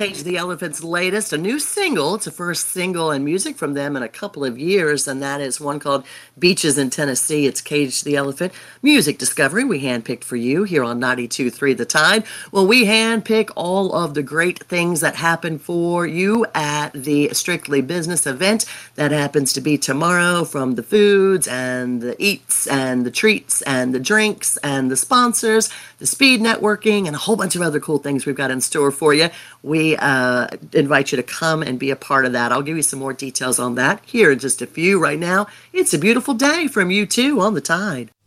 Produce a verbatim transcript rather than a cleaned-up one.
Cage the Elephant's latest, a new single. It's the first single and music from them in a couple of years, and that is one called Beaches in Tennessee. It's Cage the Elephant Music Discovery we handpicked for you here on ninety-two point three The Tide. Well, we handpick all of the great things that happen for you at the Strictly Business event that happens to be tomorrow, from the foods and the eats and the treats and the drinks and the sponsors, the speed networking, and a whole bunch of other cool things we've got in store for you. We uh, invite you to come and be a part of that. I'll give you some more details on that here in just a few. Right now, it's a beautiful day from U two on the Tide.